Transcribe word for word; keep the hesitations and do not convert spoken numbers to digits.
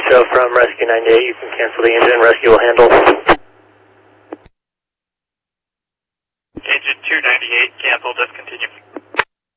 Echo from Rescue ninety-eight. You can cancel the engine. Rescue will handle. Engine two ninety-eight, cancel, discontinue.